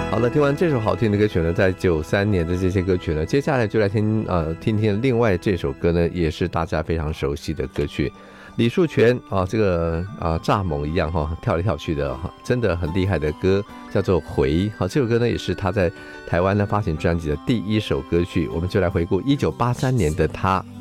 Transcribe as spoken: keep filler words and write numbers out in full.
好的，听完这首好听的歌曲呢，在九三年的这些歌曲呢，接下来就来听呃听听另外这首歌呢，也是大家非常熟悉的歌曲。李树泉啊，这个啊蚱蜢一样哈，跳来跳去的，真的很厉害的歌，叫做《回》。好，这首歌呢也是他在台湾呢发行专辑的第一首歌曲。我们就来回顾一九八三年的他